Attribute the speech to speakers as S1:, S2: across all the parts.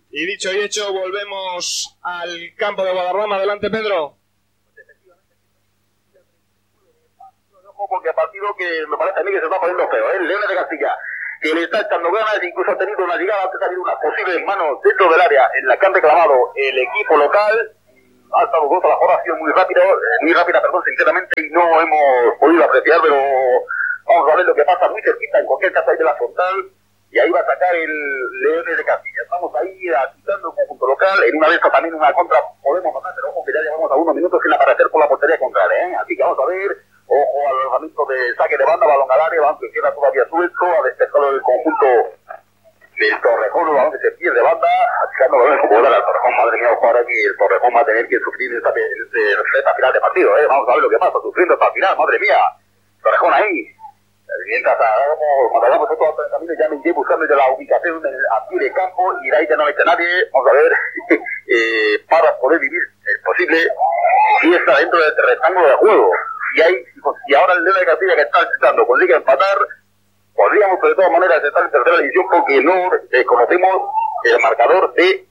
S1: Y dicho y hecho, volvemos al campo de Guadarrama. Adelante, Pedro.
S2: Porque el partido que me parece a mí que se está poniendo feo, el Leones de Castilla, que le está echando ganas, incluso ha tenido una llegada, antes ha habido unas posibles manos dentro del área en la que han reclamado el equipo local. Ha estado gozo, la jugada ha sido muy rápida, sinceramente, y no hemos podido apreciar, pero vamos a ver lo que pasa muy cerquita, en cualquier caso ahí de la frontal, y ahí va a sacar el Leones de Castilla. Estamos ahí agitando el conjunto local, en una de esas también una contra podemos matar, pero ojo que ya llevamos a unos minutos sin aparecer por la portería contraria, así que vamos a ver. Ojo al lanzamiento de saque de banda, balón al área, balón que queda todavía suelto, a despejarlo del conjunto del Torrejón, un balón que se pierde banda, achicando el balón como al Torrejón. Madre mía, ojo ahora que el Torrejón va a tener que sufrir esta final de partido, vamos a ver lo que pasa, sufriendo hasta el final, madre mía, Torrejón ahí. Mientras hagamos estos caminos, ya me iré buscando ya la ubicación aquí de campo, y de ahí ya no está nadie, vamos a ver, para poder vivir, es posible, si está dentro del rectángulo de juego. Y ahora el León de Castilla, que está intentando consigue empatar, podríamos de todas maneras estar en tercera división porque no conocemos el marcador de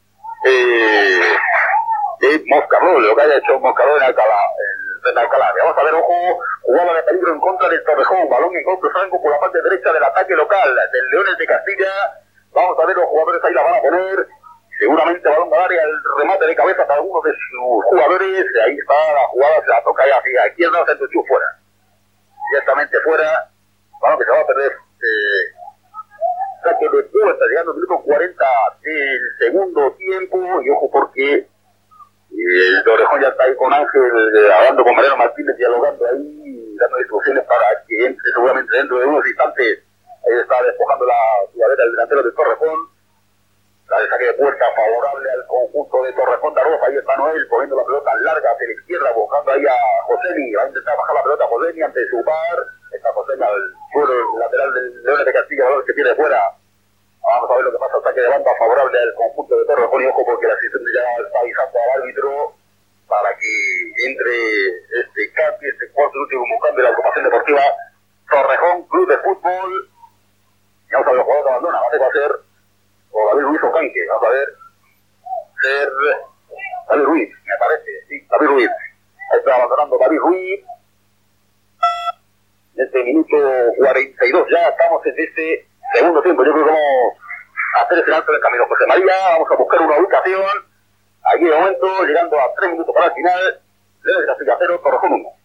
S2: Moscardo, lo que haya hecho Moscardo en Alcalá. Vamos a ver, ojo, jugada de peligro en contra del Torrejón, balón en golpe franco por la parte derecha del ataque local del Leones de Castilla. Vamos a ver, los jugadores ahí la van a poner. Seguramente balón al área, el remate de cabeza para algunos de sus jugadores. Ahí está la jugada, se la toca ahí hacia izquierda, se entuchó fuera. Directamente fuera. Balón que se va a perder. Saque de puerta, llegando al minuto 40 del segundo tiempo. Y ojo porque el Torrejón ya está ahí con Ángel, hablando con Mariano Martínez, dialogando ahí, dando instrucciones para que entre seguramente dentro de unos instantes. Ahí está despojando la jugadera del delantero del Torrejón. La de saque de puerta favorable al conjunto de Torrejón de Arroz. Ahí está Noel poniendo la pelota larga hacia la izquierda, buscando ahí a Joseni. Va a intentar bajar la pelota a Joseni ante su par. Está Joseni al suelo lateral del Leones de Castilla, balón que tiene fuera. Vamos a ver lo que pasa. Saque de banda favorable al conjunto de Torrejón. Y ojo porque la asistente ya está avisando al árbitro para que entre este cambio, este cuarto y último cambio de la agrupación deportiva Torrejón Club de Fútbol. Y vamos a ver los jugadores que abandona. Va a ser o David Ruiz o Canque, vamos a ver, David Ruiz, me parece, sí, David Ruiz, ahí está abandonando David Ruiz, en este minuto 42, ya estamos en este segundo tiempo. Yo creo que vamos a hacer ese alto del camino José María, vamos a buscar una ubicación, aquí de momento, llegando a 3 minutos para el final, Leones de Castilla 0, Torrejón 1.